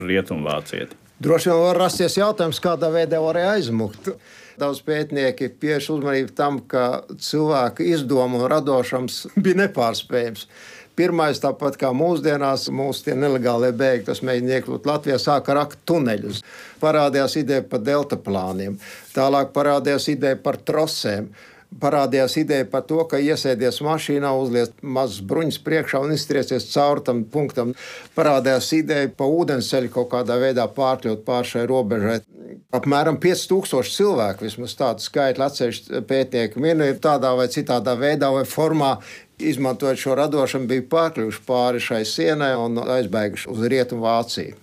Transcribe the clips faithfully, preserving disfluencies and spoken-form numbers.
rietumvācieti? Droši vien var rasties jautājums, kādā veidā varēja aizmukt. Daudz pētnieki pievērš uzmanību tam, ka cilvēka izdomu un radošums bija nepārspējams. Pirmais, tāpat kā mūsdienās, mūsu tie nelegālie bēgļi, kas mēģina iekļūt Latvijā, sāka rakt tuneļus. Parādījās ideja par deltaplāniem, tālāk parādījās ideja par trosēm. Parādījās ideja par to, ka iesēdies mašīnā, uzliek mazas bruņas priekšā un iztriecies cauri tam punktam. Parādījās ideja par ūdensceļu kaut kādā veidā pārkļūt pār šai robežai. Apmēram pieci tūkstoši cilvēku, vismaz tādu skaitli atsevišķi pētnieki min, ir tādā vai citādā veidā vai formā, izmantojot šo radošumu, bija pārkļuvuši pāri šai sienai un aizbēguši uz Rietumu Vāciju.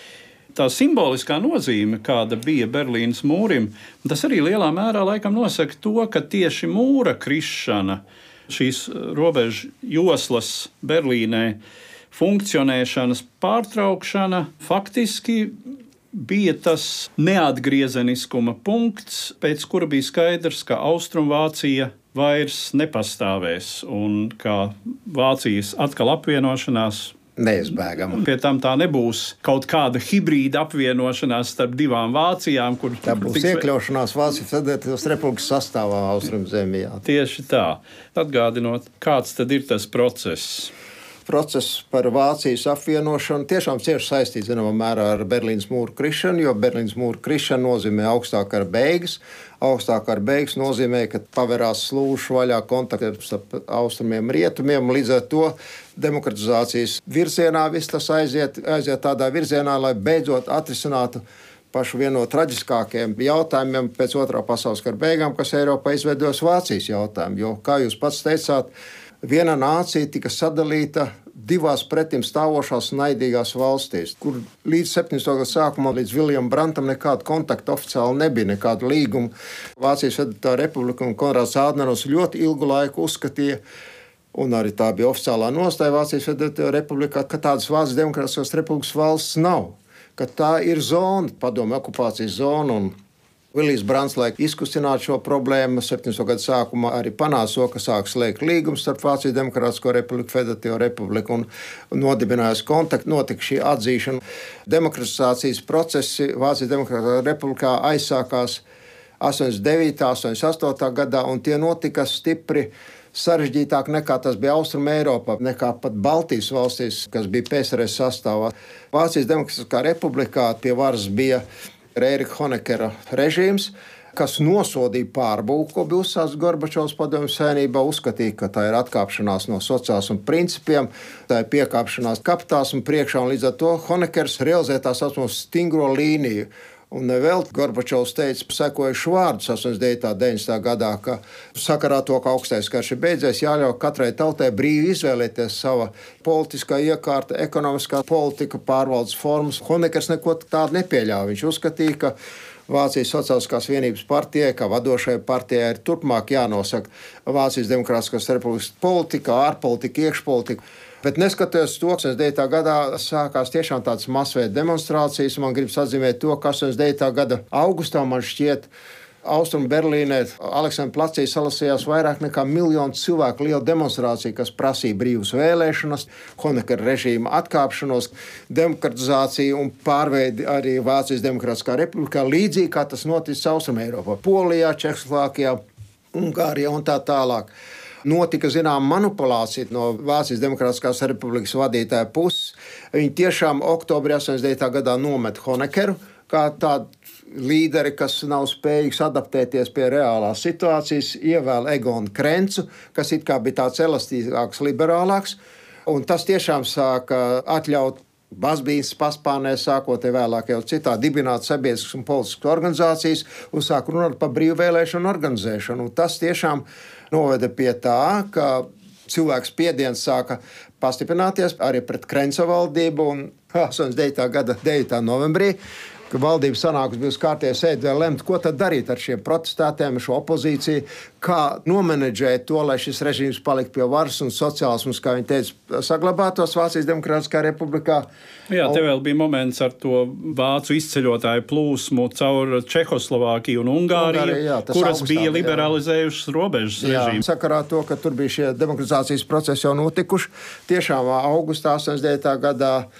Tā simboliskā nozīme, kāda bija Berlīnes mūrim, tas arī lielā mērā laikam nosaka to, ka tieši mūra krišana, šīs robežu joslas Berlīnē funkcionēšanas pārtraukšana faktiski bija tas neatgriezeniskuma punkts, pēc kura bija skaidrs, ka Austrumvācija vairs nepastāvēs un ka Vācijas atkal apvienošanās neizbēgama. Pie tam tā nebūs kaut kāda hibrīda apvienošanās starp divām Vācijām, kur tā būs tiks... iekļaušanās Vācijas Federatīvās Republikas sastāvā Austrumzemē. Tieši tā. Atgādinot, kāds tad ir tas process? Process par Vācijas apvienošanu tiešām cieši saistīts zināmā mērā ar Berlīnes mūra krišanu, jo Berlīnes mūra krišana nozīmē augstākā kara beigas. Augstākā kara beigas nozīmē, ka paverās slūžu vaļā kontakti starp austrumiem un rietumiem. Līdz ar to demokratizācijas virzienā viss tas aiziet, aiziet tādā virzienā, lai beidzot atrisinātu pašu vienu no traģiskākajiem jautājumiem pēc otrā pasaules kara beigām, kas Eiropā izveidos Vācijas jautājumu. Jo, kā jūs pats teicāt, viena nācija tika sadalīta divās pretim stāvošās naidīgās valstīs, kur līdz septiņdesmito gadu sākumā, līdz Viljam Brantam nekāda kontakta oficiāli nebija, nekāda līguma. Vācijas Federatīvā Republika un Konrads Ādnerovs ļoti ilgu laiku uzskatīja, un arī tā bija oficiālā nostāja Vācijas Federatīvā Republikā, ka tādas Vācijas Demokrātiskās Republikas valsts nav, ka tā ir zona, padomju okupācijas zona, un Viljs Brants, lai izkustinātu šo problēmu, septiņdesmito gadu sākumā arī panāca to, ka sāk slēgt līgumus starp Vācijas Demokrātisko Republiku, Federatīvo Republiku un nodibinājās kontakti, notika šī atzīšana. Demokratizācijas procesi Vācijas Demokrātiskajā Republikā aizsākās astoņdesmit devītā, astoņdesmit astotā gadā, un tie notika stipri sarežģītāk nekā tas bija Austrum Eiropā, nekā pat Baltijas valstīs, kas bija P S R S sastāvā. Vācijas Demokrātiskā Republikā pie varas bija Erika Honeckera režīms, kas nosodīja pārbūvi, ko bija uzsācis Gorbačovs Padomju Savienībā, uzskatīja, ka tā ir atkāpšanās no sociālisma principiem, tā ir piekāpšanās kapitālisma priekšā, un līdz ar to Honeckers realizē tā saucamo stingro līniju. Un vēl Gorbačovs teica sekojuši vārdus astoņdesmit devītā, deviņdesmitā gadā, ka sakarā to, ka augstais karš ir beidzies, jāļauj katrai tautai brīvi izvēlēties sava politiskā iekārta, ekonomiskā politika, pārvaldes formas. Honeckers neko tādu nepieļāva. Viņš uzskatīja, ka Vācijas Sociālistiskās vienības partijai, kā vadošajai partijai, ir turpmāk jānosaka Vācijas Demokrātiskās Republikas politika, ārpolitika, iekšpolitika. Bet neskatoties to, ka astoņdesmit devītā gadā sākās tiešām tādas masveida demonstrācijas, man gribas atzīmēt to, ka astoņdesmit devītā gada augustā, man šķiet, Austrum Berlīnē, Aleksandra placī salasījās vairāk nekā miljonu cilvēku liela demonstrācija, kas prasīja brīvas vēlēšanas, Honeckera režīma atkāpšanos, demokratizāciju un pārveidi arī Vācijas Demokrātiskā Republikā, līdzīgi kā tas noticis Austrum Eiropā, Polijā, Čehoslovākijā, Ungārijā un tā tālāk. Notika, zinām, manipulācija no Vācijas Demokrātiskās Republikas vadītāja puses. Viņi tiešām oktobrī astoņdesmit devītā gadā nomet Honeckeru kā tādu līderi, kas nav spējīgs adaptēties pie reālās situācijas, ievēl Egonu Krencu, kas it kā bija tāds elastīgāks, liberālāks, un tas tiešām sāka atļaut Bazbīnas paspārnē, sākot vēlāk jau citā, dibināt sabiedriskas un politiskas organizācijas un sāk runāt par brīvvēlēšanu organizēšanu. Un tas tiešām noveda pie tā, ka cilvēks spiediens sāka pastiprināties arī pret Krenca valdību, un astoņdesmit devītā gada devītā novembrī, ka valdība sanākusi bija uz kārtējā sēdē lemt, ko tad darīt ar šiem protestētiem, šo opozīciju, kā nomenedžēt to, lai šis režīms palika pie varas un sociālisms, kā viņi teica, saglabātos Vācijas Demokrātiskā Republikā. Jā, te vēl bija moments ar to vācu izceļotāju plūsmu caur Čehoslovākiju un Ungāriju, Ungārija, jā, kuras augstā, bija liberalizējušas robežas režīmu. Jā, sakarā to, ka tur bija šie demokratizācijas procesi jau notikuši, tiešām augustā astoņdesmit devītā gadā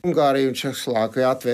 Ungārija un Čehoslovākija atvēra